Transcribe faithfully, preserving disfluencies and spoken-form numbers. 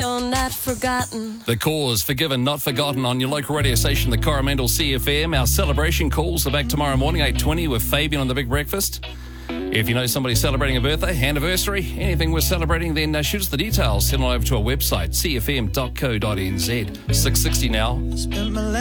feel not forgotten. The Cause, Forgiven, Not Forgotten on your local radio station, the Coromandel C F M. Our celebration calls are back tomorrow morning, eight twenty, with Fabian on The Big Breakfast. If you know somebody celebrating a birthday, anniversary, anything we're celebrating, then uh, shoot us the details. Send on over to our website, c f m dot co dot n z. six sixty now.